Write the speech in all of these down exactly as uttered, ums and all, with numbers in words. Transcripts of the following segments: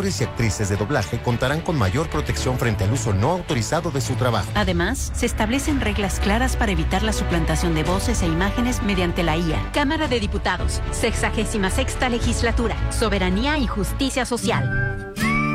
actores y actrices de doblaje contarán con mayor protección frente al uso no autorizado de su trabajo. Además, se establecen reglas claras para evitar la suplantación de voces e imágenes mediante la I A. Cámara de Diputados, sexagésima sexta legislatura, soberanía y justicia social.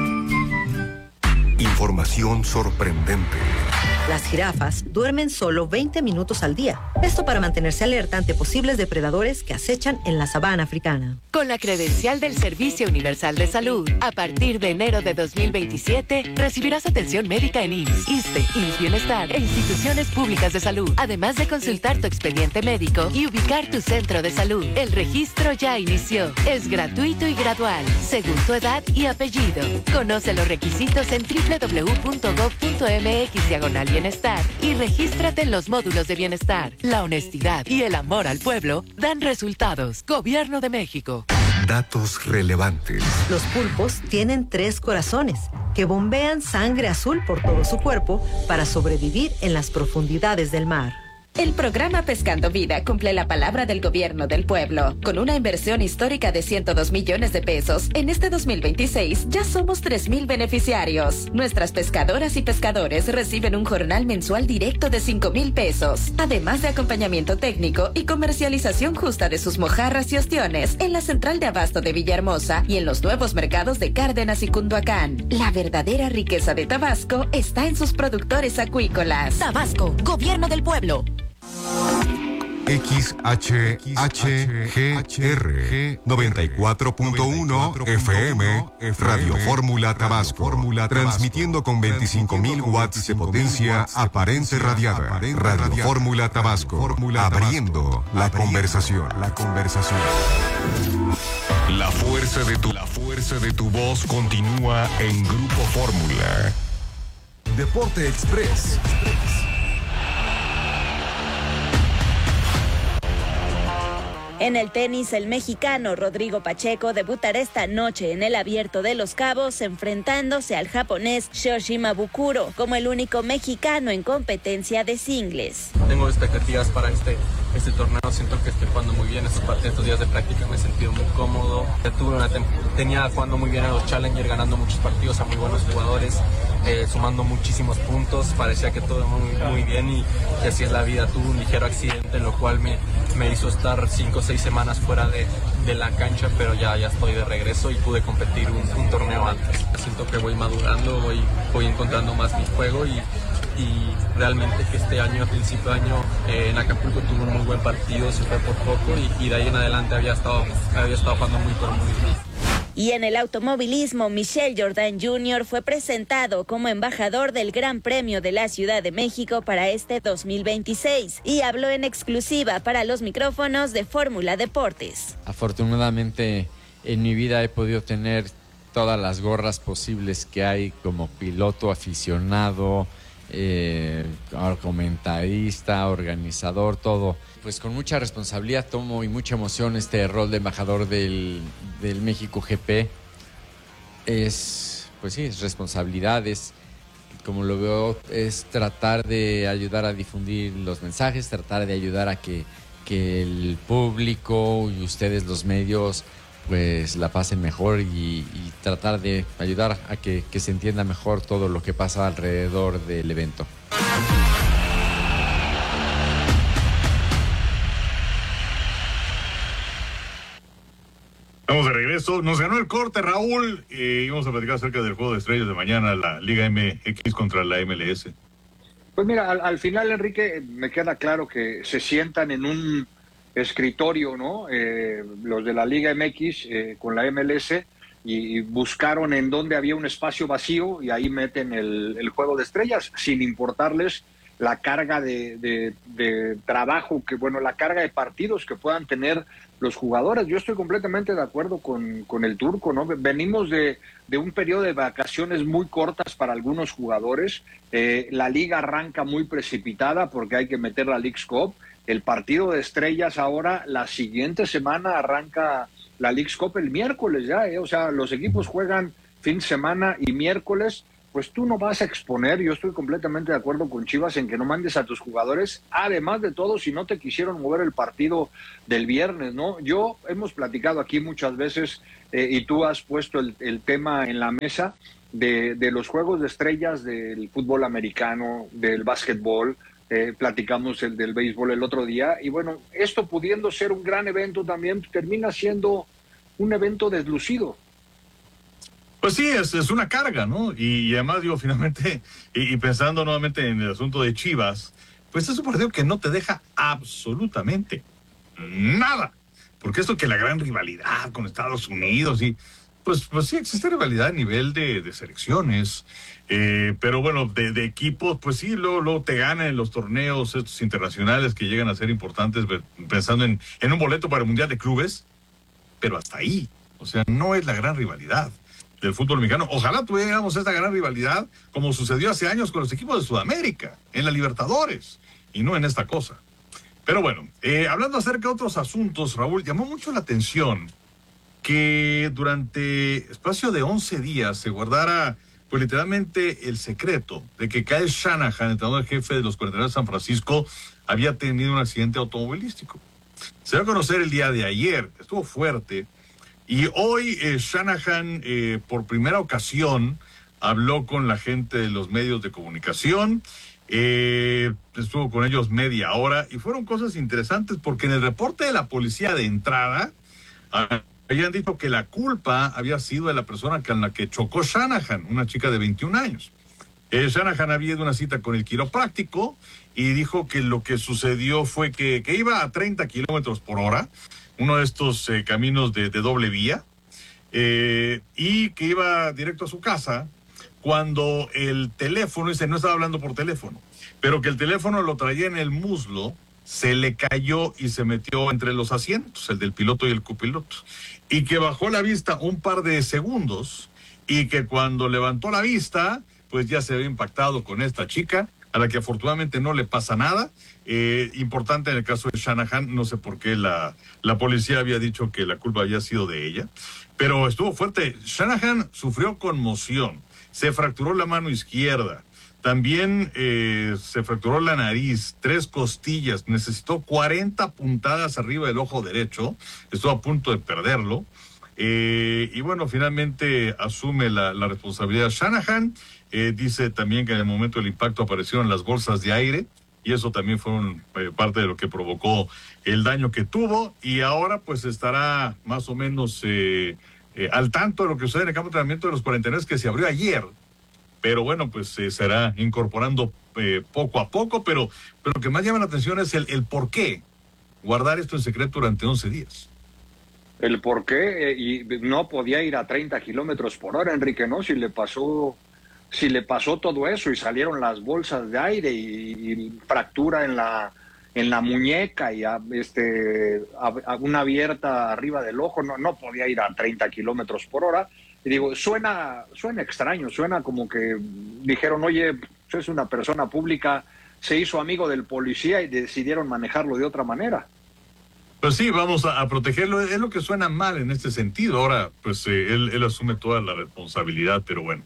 Información sorprendente. Las jirafas duermen solo veinte minutos al día. Esto para mantenerse alerta ante posibles depredadores que acechan en la sabana africana. Con la credencial del Servicio Universal de Salud, a partir de enero de dos mil veintisiete, recibirás atención médica en I M S S, ISSSTE, I M S S Bienestar e instituciones públicas de salud, además de consultar tu expediente médico y ubicar tu centro de salud. El registro ya inició. Es gratuito y gradual, según tu edad y apellido. Conoce los requisitos en doble u doble u doble u punto gov punto m x diagonal bienestar y regístrate en los módulos de bienestar. La honestidad y el amor al pueblo dan resultados. Gobierno de México. Datos relevantes. Los pulpos tienen tres corazones que bombean sangre azul por todo su cuerpo para sobrevivir en las profundidades del mar. El programa Pescando Vida cumple la palabra del gobierno del pueblo. Con una inversión histórica de ciento dos millones de pesos, en este dos mil veintiséis ya somos tres mil beneficiarios. Nuestras pescadoras y pescadores reciben un jornal mensual directo de cinco mil pesos, además de acompañamiento técnico y comercialización justa de sus mojarras y ostiones en la central de abasto de Villahermosa y en los nuevos mercados de Cárdenas y Cunduacán. La verdadera riqueza de Tabasco está en sus productores acuícolas. Tabasco, gobierno del pueblo. X H H G R noventa y cuatro punto uno F M Radio Fórmula Tabasco, transmitiendo con veinticinco mil watts de potencia aparente radiada. Radio Fórmula Tabasco, abriendo la conversación. La conversación. La fuerza de tu la fuerza de tu voz continúa en Grupo Fórmula. Deporte Express. En el tenis, el mexicano Rodrigo Pacheco debutará esta noche en el Abierto de Los Cabos, enfrentándose al japonés Shoshima Bukuro como el único mexicano en competencia de singles. Tengo expectativas para este, este torneo, siento que estoy jugando muy bien. Estos, estos días de práctica me he sentido muy cómodo. Tuve una tenía jugando muy bien a los Challenger, ganando muchos partidos a muy buenos jugadores, eh, sumando muchísimos puntos. Parecía que todo muy, muy bien y, y así es la vida. Tuve un ligero accidente, lo cual me, me hizo estar cinco o seis semanas fuera de, de la cancha, pero ya, ya estoy de regreso y pude competir un, un torneo antes. Siento que voy madurando, voy, voy encontrando más mi juego y, y realmente que este año, a principio de año, eh, en Acapulco tuve un muy buen partido, se fue por poco y, y de ahí en adelante había estado, había estado jugando muy, pero muy bien. Y en el automovilismo, Michel Jordan junior fue presentado como embajador del Gran Premio de la Ciudad de México para este dos mil veintiséis y habló en exclusiva para los micrófonos de Fórmula Deportes. Afortunadamente en mi vida he podido tener todas las gorras posibles que hay como piloto aficionado, eh, comentarista, organizador, todo. Pues con mucha responsabilidad tomo y mucha emoción este rol de embajador del, del México G P. Es, pues sí, es responsabilidad, es, como lo veo, es tratar de ayudar a difundir los mensajes, tratar de ayudar a que, que el público y ustedes, los medios, pues la pasen mejor y, y tratar de ayudar a que, que se entienda mejor todo lo que pasa alrededor del evento. Estamos de regreso. Nos ganó el corte, Raúl, y vamos a platicar acerca del juego de estrellas de mañana, la Liga M X contra la M L S. Pues mira, al, al final, Enrique, me queda claro que se sientan en un escritorio, ¿no? Eh, los de la Liga M X eh, con la M L S y, y buscaron en dónde había un espacio vacío y ahí meten el, el juego de estrellas, sin importarles la carga de, de, de trabajo, que bueno, la carga de partidos que puedan tener los jugadores. Yo estoy completamente de acuerdo con, con el turco, ¿no? Venimos de, de un periodo de vacaciones muy cortas para algunos jugadores. Eh, la liga arranca muy precipitada porque hay que meter la Leagues Cup. El partido de estrellas ahora, la siguiente semana arranca la Leagues Cup el miércoles ya, ¿eh? O sea, los equipos juegan fin de semana y miércoles. pues tú no vas a exponer. Yo estoy completamente de acuerdo con Chivas en que no mandes a tus jugadores, además de todo, si no te quisieron mover el partido del viernes, ¿no? Yo, hemos platicado aquí muchas veces, eh, y tú has puesto el, el tema en la mesa de, de los juegos de estrellas del fútbol americano, del básquetbol, eh, platicamos el del béisbol el otro día, y bueno, esto pudiendo ser un gran evento también, termina siendo un evento deslucido. Pues sí, es, es una carga, ¿no? Y, y además, digo, finalmente, y, y pensando nuevamente en el asunto de Chivas, pues es un partido que no te deja absolutamente nada. Porque esto que la gran rivalidad con Estados Unidos, y pues, pues sí existe rivalidad a nivel de, de selecciones, eh, pero bueno, de, de equipos, pues sí, luego, luego te ganan en los torneos estos internacionales que llegan a ser importantes, pensando en, en un boleto para el Mundial de Clubes, pero hasta ahí, o sea, no es la gran rivalidad del fútbol mexicano. Ojalá tuviéramos esta gran rivalidad como sucedió hace años con los equipos de Sudamérica, en la Libertadores, y no en esta cosa. Pero bueno, eh, hablando acerca de otros asuntos, Raúl, llamó mucho la atención que durante espacio de once días se guardara, pues literalmente, el secreto de que Kyle Shanahan, entrenador jefe de los cuarenta y nueve de San Francisco, había tenido un accidente automovilístico. Se dio a conocer el día de ayer, estuvo fuerte, y hoy eh, Shanahan, eh, por primera ocasión, habló con la gente de los medios de comunicación, eh, estuvo con ellos media hora, y fueron cosas interesantes, porque en el reporte de la policía de entrada, habían dicho que la culpa había sido de la persona con la que chocó Shanahan, una chica de veintiún años. Eh, Shanahan había ido a una cita con el quiropráctico, y dijo que lo que sucedió fue que, que iba a treinta kilómetros por hora, uno de estos eh, caminos de, de doble vía, eh, y que iba directo a su casa, cuando el teléfono, dice, no estaba hablando por teléfono, pero que el teléfono lo traía en el muslo, se le cayó y se metió entre los asientos, el del piloto y el copiloto, y que bajó la vista un par de segundos, y que cuando levantó la vista, pues ya se había impactado con esta chica, a la que afortunadamente no le pasa nada. Eh, importante en el caso de Shanahan, no sé por qué la, la policía había dicho que la culpa había sido de ella, pero estuvo fuerte. Shanahan sufrió conmoción, se fracturó la mano izquierda, también eh, se fracturó la nariz, tres costillas, necesitó cuarenta puntadas arriba del ojo derecho, estuvo a punto de perderlo, eh, y bueno, finalmente asume la, la responsabilidad Shanahan. Eh, dice también que en el momento del impacto aparecieron las bolsas de aire, y eso también fue un, eh, parte de lo que provocó el daño que tuvo, y ahora pues estará más o menos eh, eh, al tanto de lo que sucede en el campo de entrenamiento de los cuarenta y nueve, que se abrió ayer, pero bueno, pues se eh, será incorporando eh, poco a poco, pero, pero lo que más llama la atención es el, el por qué guardar esto en secreto durante once días. El por qué, eh, y no podía ir a treinta kilómetros por hora, Enrique, ¿no? Si le pasó... Si le pasó todo eso y salieron las bolsas de aire y, y fractura en la en la muñeca y a, este a, a una abierta arriba del ojo, no, no podía ir a treinta kilómetros por hora. Y digo, suena, suena extraño, suena como que dijeron, oye, es una persona pública, se hizo amigo del policía y decidieron manejarlo de otra manera. Pues sí, vamos a, a protegerlo, es lo que suena mal en este sentido. Ahora, pues eh, él, él asume toda la responsabilidad, pero bueno.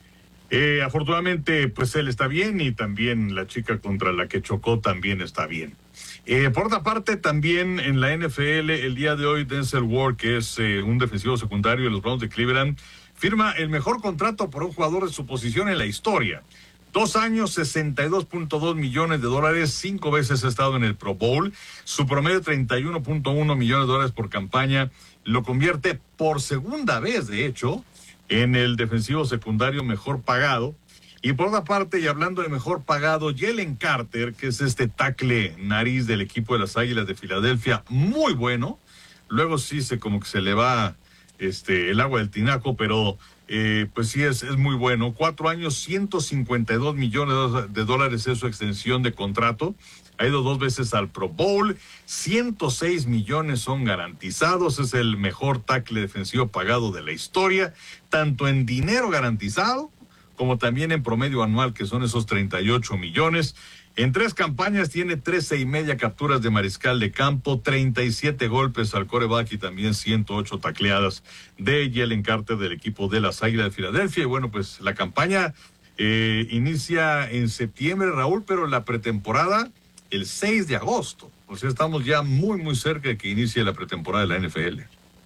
Eh, afortunadamente, pues él está bien, y también la chica contra la que chocó también está bien. Eh, por otra parte, también en la N F L, el día de hoy, Denzel Ward, que es eh, un defensivo secundario de los Browns de Cleveland, firma el mejor contrato por un jugador de su posición en la historia. Dos años, sesenta y dos punto dos millones de dólares, cinco veces ha estado en el Pro Bowl. Su promedio, treinta y uno punto uno millones de dólares por campaña, lo convierte por segunda vez, de hecho, en el defensivo secundario mejor pagado. Y por otra parte, y hablando de mejor pagado, Jalen Carter, que es este tackle nariz del equipo de las Águilas de Filadelfia, muy bueno. Luego sí se como que se le va este el agua del tinaco, pero eh, pues sí es, es muy bueno. Cuatro años, ciento cincuenta y dos millones de dólares es su extensión de contrato. Ha ido dos veces al Pro Bowl, ciento seis millones son garantizados, es el mejor tackle defensivo pagado de la historia, tanto en dinero garantizado como también en promedio anual, que son esos treinta y ocho millones. En tres campañas tiene trece y media capturas de mariscal de campo, treinta y siete golpes al quarterback y también ciento ocho tacleadas de Jalen Carter del equipo de las Águilas de Filadelfia. Y bueno, pues la campaña eh, inicia en septiembre, Raúl, pero la pretemporada el seis de agosto. O sea, estamos ya muy, muy cerca de que inicie la pretemporada de la N F L.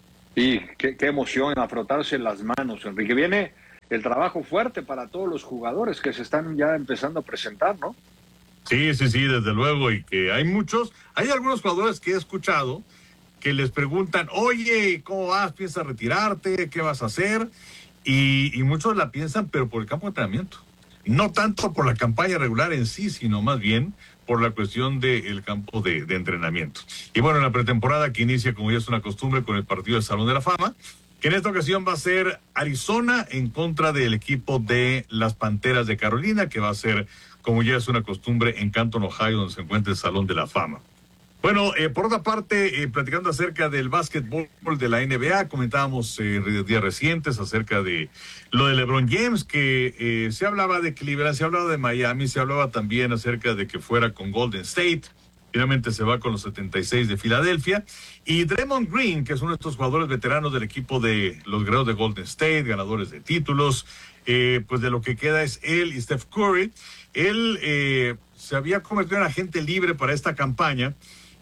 Y qué, qué emoción a frotarse las manos, Enrique. Viene el trabajo fuerte para todos los jugadores que se están ya empezando a presentar, ¿no? Sí, sí, sí, desde luego, y que hay muchos, hay algunos jugadores que he escuchado que les preguntan, oye, ¿cómo vas? ¿Piensas retirarte? ¿Qué vas a hacer? Y, y muchos la piensan, pero por el campo de entrenamiento. No tanto por la campaña regular en sí, sino más bien por la cuestión del campo de, de entrenamiento. Y bueno, en la pretemporada que inicia, como ya es una costumbre, con el partido del Salón de la Fama, que en esta ocasión va a ser Arizona en contra del equipo de las Panteras de Carolina, que va a ser, como ya es una costumbre, en Canton, Ohio, donde se encuentra el Salón de la Fama. Bueno, eh, por otra parte, eh, platicando acerca del básquetbol de la N B A, comentábamos eh, en días recientes acerca de lo de LeBron James, que eh, se hablaba de Cleveland, se hablaba de Miami, se hablaba también acerca de que fuera con Golden State. Finalmente se va con los setenta y seis de Filadelfia. Y Draymond Green, que es uno de estos jugadores veteranos del equipo de los guerreros de Golden State, ganadores de títulos, eh, pues de lo que queda es él y Steph Curry. Él eh, se había convertido en agente libre para esta campaña.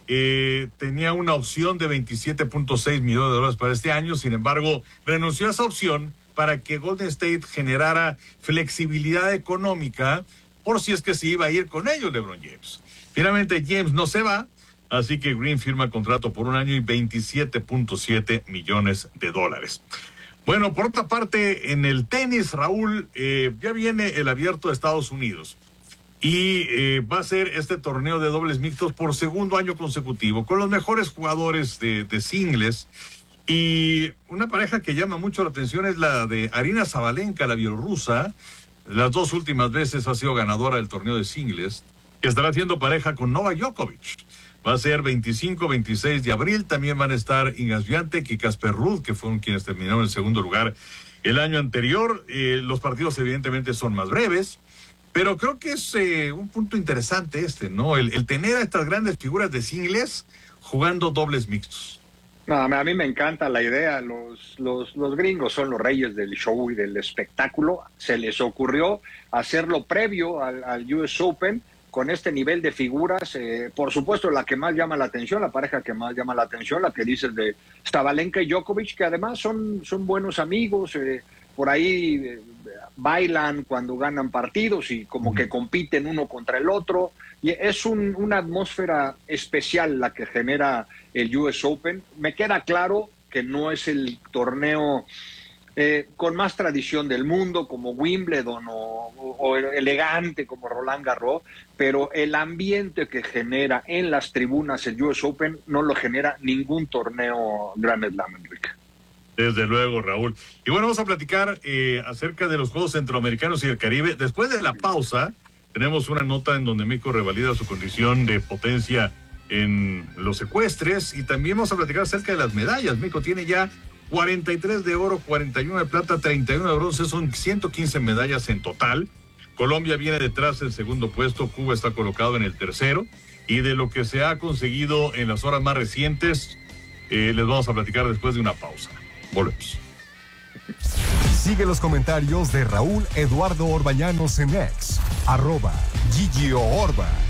Eh, tenía una opción de veintisiete punto seis millones de dólares para este año. Sin embargo, renunció a esa opción para que Golden State generara flexibilidad económica por si es que se iba a ir con ellos LeBron James. Finalmente James no se va, así que Green firma el contrato por un año y veintisiete punto siete millones de dólares. Bueno, por otra parte, en el tenis, Raúl, eh, ya viene el Abierto de Estados Unidos. Y eh, va a ser este torneo de dobles mixtos por segundo año consecutivo, con los mejores jugadores de, de singles. Y una pareja que llama mucho la atención es la de Aryna Sabalenka, la bielorrusa. Las dos últimas veces ha sido ganadora del torneo de singles, que estará haciendo pareja con Novak Djokovic. Va a ser veinticinco a veintiséis de abril. También van a estar Iga Swiatek y Casper Ruud, que fueron quienes terminaron en segundo lugar el año anterior. Eh, los partidos evidentemente son más breves, pero creo que es eh, un punto interesante este, ¿no? El, el tener a estas grandes figuras de singles jugando dobles mixtos. No, a mí me encanta la idea. Los, los, los gringos son los reyes del show y del espectáculo. Se les ocurrió hacerlo previo al, al U S Open con este nivel de figuras. Eh, por supuesto, la que más llama la atención, la pareja que más llama la atención, la que dices de Sabalenka y Djokovic, que además son, son buenos amigos. Eh, por ahí eh, bailan cuando ganan partidos y como que compiten uno contra el otro. Y es un, una atmósfera especial la que genera el U S Open. Me queda claro que no es el torneo eh, con más tradición del mundo como Wimbledon o, o, o elegante como Roland Garros, pero el ambiente que genera en las tribunas el U S Open no lo genera ningún torneo Grand Slam, Enrique. Desde luego, Raúl. Y bueno, vamos a platicar eh, acerca de los Juegos Centroamericanos y del Caribe. Después de la pausa, tenemos una nota en donde México revalida su condición de potencia en los ecuestres, y también vamos a platicar acerca de las medallas. México tiene ya cuarenta y tres de oro, cuarenta y uno de plata, treinta y uno de bronce, son ciento quince medallas en total. Colombia viene detrás del segundo puesto, Cuba está colocado en el tercero, y de lo que se ha conseguido en las horas más recientes, eh, les vamos a platicar después de una pausa. Volvemos. Sigue los comentarios de Raúl Eduardo Orbañanos en X, arroba Gigio Orba.